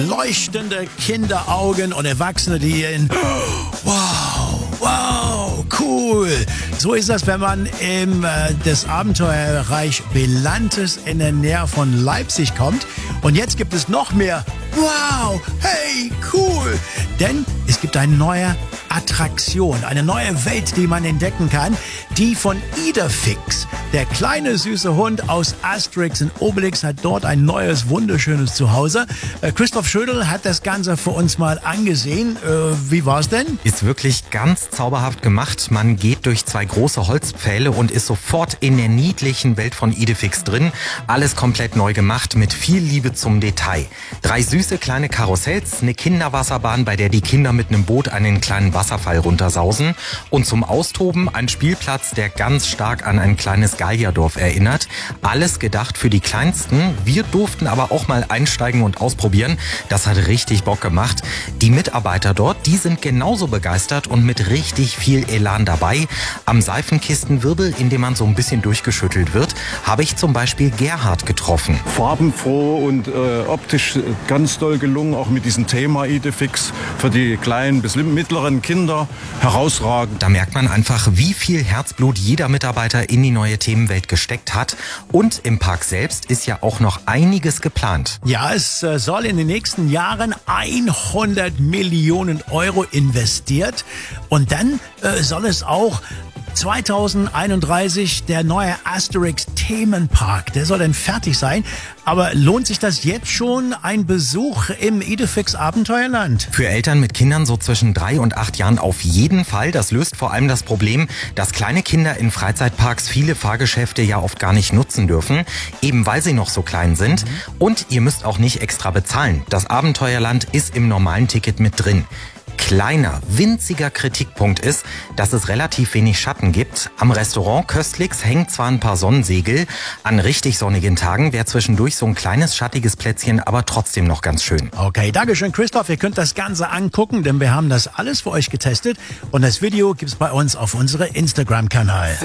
Leuchtende Kinderaugen und Erwachsene, die in wow, cool. So ist das, wenn man im das Abenteuerreich Belantes in der Nähe von Leipzig kommt. Und jetzt gibt es noch mehr. Wow, hey, cool. Denn es gibt eine neue Attraktion, eine neue Welt, die man entdecken kann, die von Idefix. Der kleine süße Hund aus Asterix und Obelix hat dort ein neues, wunderschönes Zuhause. Christoph Schödel hat das Ganze für uns mal angesehen. Wie war's denn? Ist wirklich ganz zauberhaft gemacht. Man geht durch 2 große Holzpfähle und ist sofort in der niedlichen Welt von Idefix drin. Alles komplett neu gemacht mit viel Liebe zum Detail. 3 süße kleine Karussells, eine Kinderwasserbahn, bei der die Kinder mit einem Boot einen kleinen Wasserfall runtersausen und zum Austoben ein Spielplatz, der ganz stark an ein kleines Gallierdorf erinnert. Alles gedacht für die Kleinsten. Wir durften aber auch mal einsteigen und ausprobieren. Das hat richtig Bock gemacht. Die Mitarbeiter dort, die sind genauso begeistert und mit richtig viel Elan dabei. Am Seifenkistenwirbel, in dem man so ein bisschen durchgeschüttelt wird, habe ich zum Beispiel Gerhard getroffen. Farbenfroh und optisch ganz doll gelungen, auch mit diesem Thema Idefix für die kleinen bis mittleren Kinder herausragend. Da merkt man einfach, wie viel Herzblut jeder Mitarbeiter in die neue Themenwelt gesteckt hat. Und im Park selbst ist ja auch noch einiges geplant. Ja, es soll in den nächsten Jahren 100 Millionen Euro investiert. Und dann soll es auch 2031 der neue Asterix Themenpark, der soll dann fertig sein. Aber lohnt sich das jetzt schon, ein Besuch im Idefix Abenteuerland? Für Eltern mit Kindern so zwischen 3 und 8 Jahren auf jeden Fall. Das löst vor allem das Problem, dass kleine Kinder in Freizeitparks viele Fahrgeschäfte ja oft gar nicht nutzen dürfen, eben weil sie noch so klein sind. Und ihr müsst auch nicht extra bezahlen. Das Abenteuerland ist im normalen Ticket mit drin. Kleiner, winziger Kritikpunkt ist, dass es relativ wenig Schatten gibt. Am Restaurant Köstlicks hängen zwar ein paar Sonnensegel, an richtig sonnigen Tagen wäre zwischendurch so ein kleines schattiges Plätzchen aber trotzdem noch ganz schön. Okay, dankeschön Christoph. Ihr könnt das Ganze angucken, denn wir haben das alles für euch getestet und das Video gibt's bei uns auf unserem Instagram-Kanal.